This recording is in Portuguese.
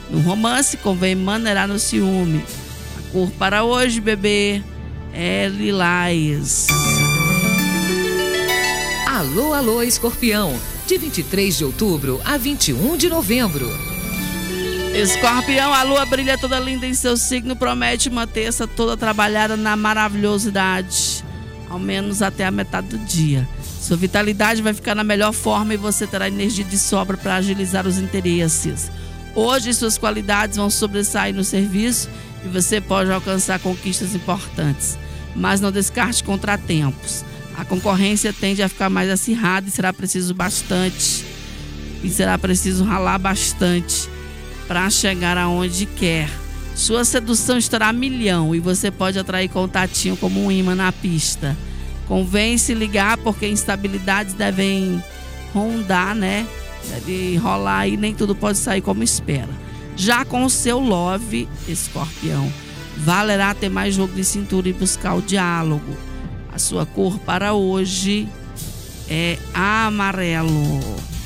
No romance, convém maneirar no ciúme. A cor para hoje, bebê, é lilás. Alô, alô, Escorpião. De 23 de outubro a 21 de novembro. Escorpião, a lua brilha toda linda em seu signo, promete uma terça toda trabalhada na maravilhosidade, ao menos até a metade do dia. Sua vitalidade vai ficar na melhor forma e você terá energia de sobra para agilizar os interesses. Hoje suas qualidades vão sobressair no serviço e você pode alcançar conquistas importantes, mas não descarte contratempos. A concorrência tende a ficar mais acirrada e será preciso ralar bastante para chegar aonde quer. Sua sedução estará a milhão e você pode atrair contatinho como um imã na pista. Convém se ligar porque instabilidades devem rondar, né? Deve rolar e nem tudo pode sair como espera. Já com o seu love, Escorpião, valerá ter mais jogo de cintura e buscar o diálogo. A sua cor para hoje é amarelo.